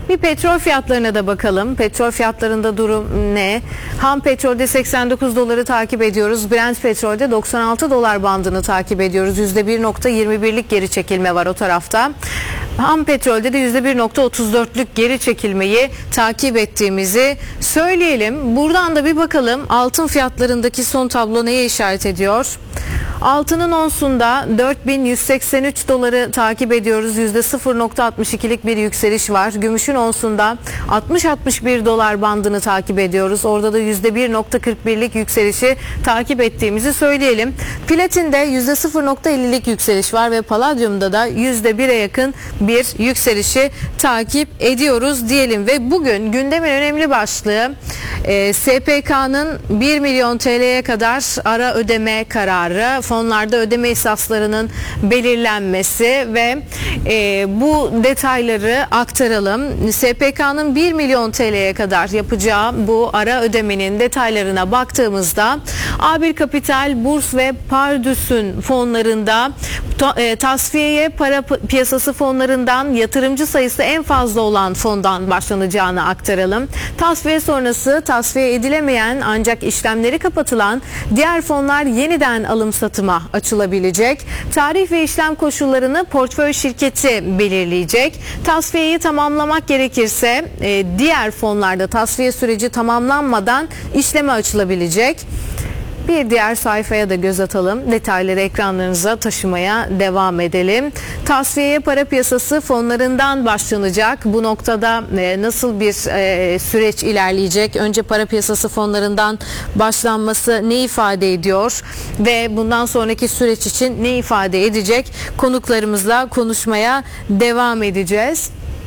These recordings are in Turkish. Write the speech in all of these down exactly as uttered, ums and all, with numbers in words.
Bir petrol fiyatlarına da bakalım. Petrol fiyatlarında durum ne? Ham petrolde seksen dokuz doları takip ediyoruz. Brent petrolde doksan altı dolar bandını takip ediyoruz. yüzde bir virgül yirmi birlik geri çekilme var o tarafta. Ham petrolde de yüzde bir virgül otuz dörtlük geri çekilmeyi takip ettiğimizi söyleyelim. Buradan da bir bakalım altın fiyatlarındaki son tablo neye işaret ediyor? Altının onsunda dört bin yüz seksen üç doları takip ediyoruz. yüzde sıfır virgül altmış ikilik bir yükseliş var. Gümüşün onsunda altmış altmış bir dolar bandını takip ediyoruz. Orada da yüzde bir virgül kırk birlik yükselişi takip ettiğimizi söyleyelim. Platinde yüzde sıfır virgül ellilik yükseliş var ve paladyumda da yüzde bire yakın bir yükselişi takip ediyoruz diyelim. Ve bugün gündemin önemli başlığı e, S P K'nın bir milyon T L'ye kadar ara ödeme kararı, fonlarda ödeme esaslarının belirlenmesi ve e, bu detayları aktaralım. S P K'nın bir milyon T L'ye kadar yapacağı bu ara ödemenin detaylarına baktığımızda A bir Kapital, Burs ve Pardüs'ün fonlarında e, tasfiyeye para piyasası fonlarından yatırımcı sayısı en fazla olan fondan başlanacağını aktaralım. Tasfiye sonrası tasfiye edilemeyen ancak işlemleri kapatılan diğer fonlar yeniden alım satıma açılabilecek. Tarih ve işlem koşullarını portföy şirketi belirleyecek. Tasfiyeyi tamamlamak gerekirse e, diğer fonlarda tasfiye süreci tamamlanmadan işleme açılabilecek. Bir diğer sayfaya da göz atalım. Detayları ekranlarınıza taşımaya devam edelim. Tasfiyeye para piyasası fonlarından başlanacak. Bu noktada e, nasıl bir e, süreç ilerleyecek? Önce para piyasası fonlarından başlanması ne ifade ediyor? Ve bundan sonraki süreç için ne ifade edecek? Konuklarımızla konuşmaya devam edeceğiz.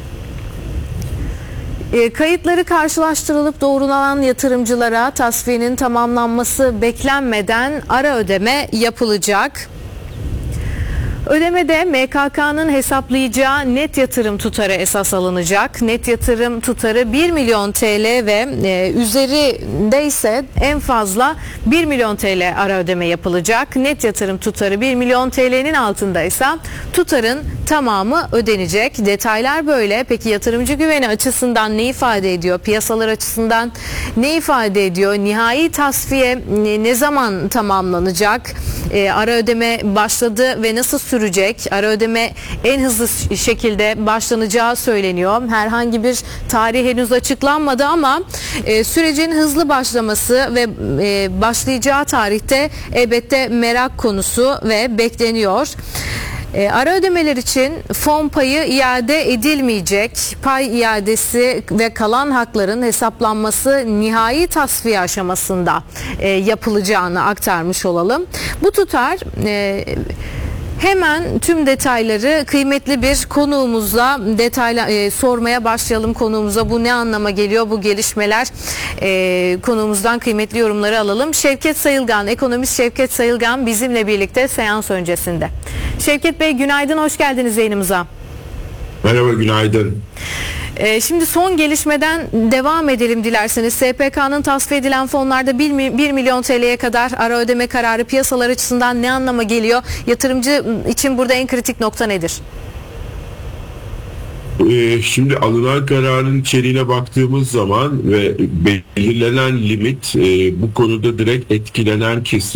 E, kayıtları karşılaştırılıp doğrulanan yatırımcılara tasfiyenin tamamlanması beklenmeden ara ödeme yapılacak. Ödemede M K K'nın hesaplayacağı net yatırım tutarı esas alınacak. Net yatırım tutarı bir milyon T L ve e, üzerinde ise en fazla bir milyon T L ara ödeme yapılacak. Net yatırım tutarı bir milyon T L'nin altındaysa tutarın tamamı ödenecek. Detaylar böyle. Peki yatırımcı güveni açısından ne ifade ediyor? Piyasalar açısından ne ifade ediyor? Nihai tasfiye ne zaman tamamlanacak? E, ara ödeme başladı ve nasıl sürecek? Ara ödeme en hızlı şekilde başlanacağı söyleniyor. Herhangi bir tarih henüz açıklanmadı ama e, sürecin hızlı başlaması ve e, başlayacağı tarihte elbette merak konusu ve bekleniyor. E, ara ödemeler için fon payı iade edilmeyecek. Pay iadesi ve kalan hakların hesaplanması nihai tasfiye aşamasında e, yapılacağını aktarmış olalım. Bu tutar e, hemen tüm detayları kıymetli bir konuğumuzla detayla e, sormaya başlayalım konuğumuza. Bu ne anlama geliyor bu gelişmeler? E, konuğumuzdan kıymetli yorumları alalım. Şevket Sayılgan, ekonomist Şevket Sayılgan bizimle birlikte seans öncesinde. Şevket Bey günaydın, hoş geldiniz yayınımıza. Merhaba, günaydın. Ee, şimdi son gelişmeden devam edelim dilerseniz. S P K'nın tasfiye edilen fonlarda bir milyon T L'ye kadar ara ödeme kararı piyasalar açısından ne anlama geliyor? Yatırımcı için burada en kritik nokta nedir? Ee, şimdi alınan kararın içeriğine baktığımız zaman ve belirlenen limit e, bu konuda direkt etkilenen kesim